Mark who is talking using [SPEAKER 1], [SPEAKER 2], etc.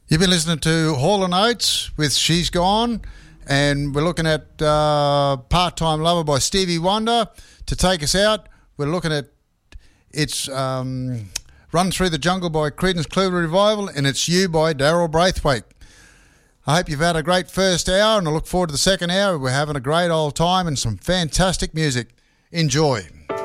[SPEAKER 1] You've been listening to Hall & Oates with She's Gone, and we're looking at Part-Time Lover by Stevie Wonder. To take us out, we're looking at It's Run Through the Jungle by Creedence Clearwater Revival, and It's You by Daryl Braithwaite. I hope you've had a great first hour, and I look forward to the second hour. We're having a great old time and some fantastic music. Enjoy.